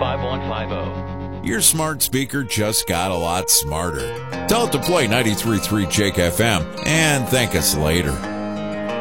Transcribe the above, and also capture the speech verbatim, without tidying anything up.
five one five zero. Your smart speaker just got a lot smarter. Tell it to play ninety-three point three Jake F M and thank us later.